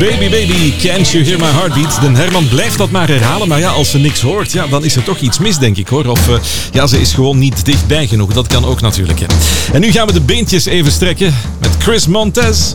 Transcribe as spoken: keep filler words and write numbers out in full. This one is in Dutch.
Baby, baby, can't you hear my heartbeat? De Herman blijft dat maar herhalen, maar ja, als ze niks hoort, ja, dan is er toch iets mis, denk ik, hoor. Of uh, ja, ze is gewoon niet dichtbij genoeg. Dat kan ook natuurlijk, hè. En nu gaan we de beentjes even strekken met Chris Montez.